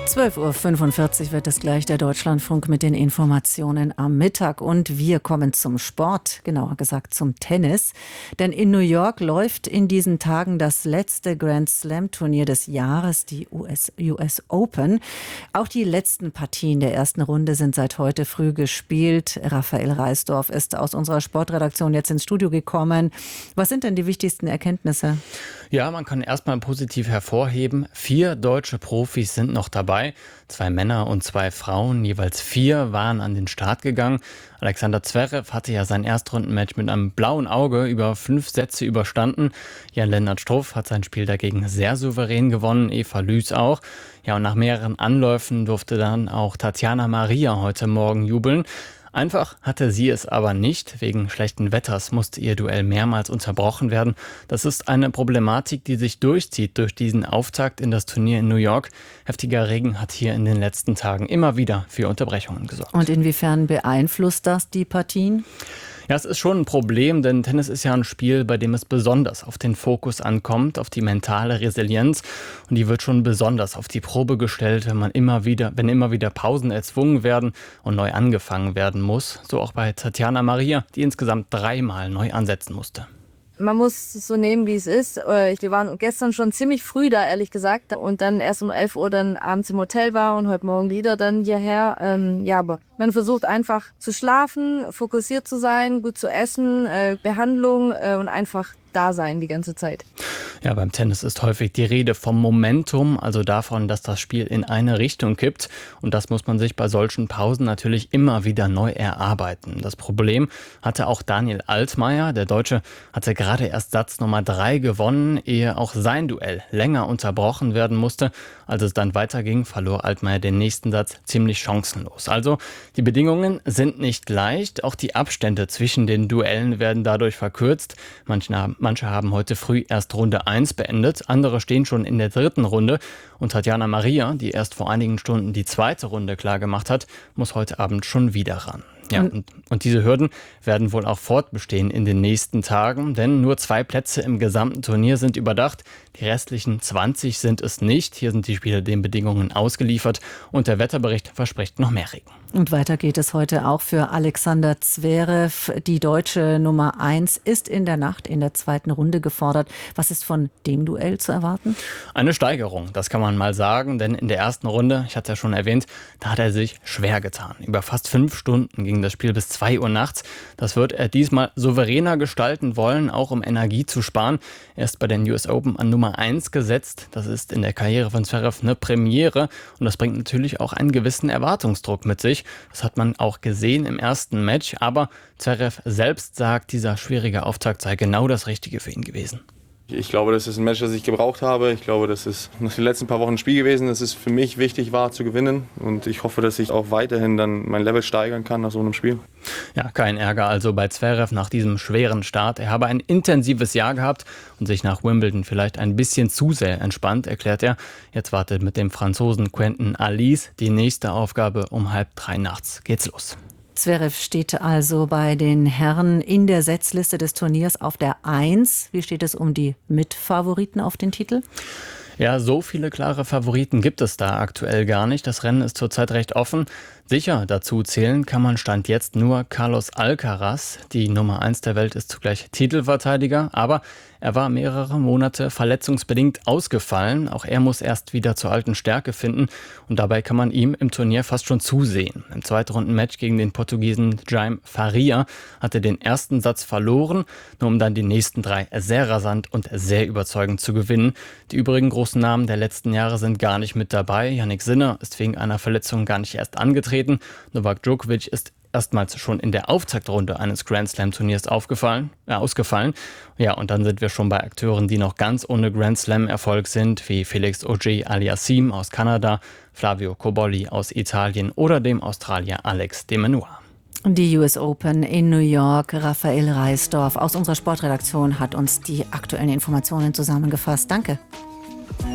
12:45 Uhr wird es gleich, der Deutschlandfunk mit den Informationen am Mittag. Und wir kommen zum Sport, genauer gesagt zum Tennis. Denn in New York läuft in diesen Tagen das letzte Grand Slam-Turnier des Jahres, die US Open. Auch die letzten Partien der ersten Runde sind seit heute früh gespielt. Raphael Reisdorf ist aus unserer Sportredaktion jetzt ins Studio gekommen. Was sind denn die wichtigsten Erkenntnisse? Ja, man kann erstmal positiv hervorheben, 4 deutsche Profis sind noch dabei. 2 Männer und 2 Frauen, jeweils 4 waren an den Start gegangen. Alexander Zverev hatte ja sein Erstrundenmatch mit einem blauen Auge über 5 Sätze überstanden. Jan-Lennart Struff hat sein Spiel dagegen sehr souverän gewonnen, Eva Lüß auch. Ja, und nach mehreren Anläufen durfte dann auch Tatjana Maria heute Morgen jubeln. Einfach hatte sie es aber nicht. Wegen schlechten Wetters musste ihr Duell mehrmals unterbrochen werden. Das ist eine Problematik, die sich durchzieht durch diesen Auftakt in das Turnier in New York. Heftiger Regen hat hier in den letzten Tagen immer wieder für Unterbrechungen gesorgt. Und inwiefern beeinflusst das die Partien? Ja, es ist schon ein Problem, denn Tennis ist ja ein Spiel, bei dem es besonders auf den Fokus ankommt, auf die mentale Resilienz. Und die wird schon besonders auf die Probe gestellt, wenn immer wieder Pausen erzwungen werden und neu angefangen werden muss. So auch bei Tatjana Maria, die insgesamt 3-mal neu ansetzen musste. Man muss es so nehmen, wie es ist. Wir waren gestern schon ziemlich früh da, ehrlich gesagt. Und dann erst um 11 Uhr dann abends im Hotel war und heute Morgen wieder dann hierher. Aber man versucht einfach zu schlafen, fokussiert zu sein, gut zu essen, Behandlung und einfach da sein die ganze Zeit. Ja, beim Tennis ist häufig die Rede vom Momentum, also davon, dass das Spiel in eine Richtung kippt. Und das muss man sich bei solchen Pausen natürlich immer wieder neu erarbeiten. Das Problem hatte auch Daniel Altmaier. Der Deutsche hatte gerade erst Satz Nummer 3 gewonnen, ehe auch sein Duell länger unterbrochen werden musste. Als es dann weiterging, verlor Altmaier den nächsten Satz ziemlich chancenlos. Also die Bedingungen sind nicht leicht. Auch die Abstände zwischen den Duellen werden dadurch verkürzt. Manche haben heute früh erst Runde 1 beendet, andere stehen schon in der 3. Runde. Und Tatjana Maria, die erst vor einigen Stunden die 2. Runde klar gemacht hat, muss heute Abend schon wieder ran. Ja, und diese Hürden werden wohl auch fortbestehen in den nächsten Tagen, denn nur 2 Plätze im gesamten Turnier sind überdacht. Die restlichen 20 sind es nicht. Hier sind die Spieler den Bedingungen ausgeliefert und der Wetterbericht verspricht noch mehr Regen. Und weiter geht es heute auch für Alexander Zverev. Die deutsche Nummer 1 ist in der Nacht in der 2. Runde gefordert. Was ist von dem Duell zu erwarten? Eine Steigerung, das kann man mal sagen, denn in der ersten Runde, ich hatte es ja schon erwähnt, da hat er sich schwer getan. Über fast 5 Stunden ging das Spiel bis 2 Uhr nachts. Das wird er diesmal souveräner gestalten wollen, auch um Energie zu sparen. Er ist bei den US Open an Nummer 1 gesetzt. Das ist in der Karriere von Zverev eine Premiere und das bringt natürlich auch einen gewissen Erwartungsdruck mit sich. Das hat man auch gesehen im ersten Match, aber Zverev selbst sagt, dieser schwierige Auftakt sei genau das Richtige für ihn gewesen. Ich glaube, das ist ein Match, das ich gebraucht habe. Ich glaube, das ist nach den letzten paar Wochen ein Spiel gewesen, das es für mich wichtig war zu gewinnen. Und ich hoffe, dass ich auch weiterhin dann mein Level steigern kann nach so einem Spiel. Ja, kein Ärger also bei Zverev nach diesem schweren Start. Er habe ein intensives Jahr gehabt und sich nach Wimbledon vielleicht ein bisschen zu sehr entspannt, erklärt er. Jetzt wartet mit dem Franzosen Quentin Alice die nächste Aufgabe. Um 2:30 nachts geht's los. Zverev steht also bei den Herren in der Setzliste des Turniers auf der 1. Wie steht es um die Mitfavoriten auf den Titel? Ja, so viele klare Favoriten gibt es da aktuell gar nicht. Das Rennen ist zurzeit recht offen. Sicher dazu zählen kann man Stand jetzt nur Carlos Alcaraz. Die Nummer 1 der Welt ist zugleich Titelverteidiger, aber er war mehrere Monate verletzungsbedingt ausgefallen. Auch er muss erst wieder zur alten Stärke finden und dabei kann man ihm im Turnier fast schon zusehen. Im 2. Rundenmatch gegen den Portugiesen Jaime Faria hat er den ersten Satz verloren, nur um dann die nächsten 3 sehr rasant und sehr überzeugend zu gewinnen. Die übrigen großen Namen der letzten Jahre sind gar nicht mit dabei. Jannik Sinner ist wegen einer Verletzung gar nicht erst angetreten. Novak Djokovic ist erstmals schon in der Auftaktrunde eines Grand Slam Turniers ausgefallen. Ja, und dann sind wir schon bei Akteuren, die noch ganz ohne Grand Slam Erfolg sind, wie Felix Auger-Aliassime aus Kanada, Flavio Cobolli aus Italien oder dem Australier Alex de Minaur. Die US Open in New York. Raphael Reisdorf aus unserer Sportredaktion hat uns die aktuellen Informationen zusammengefasst. Danke.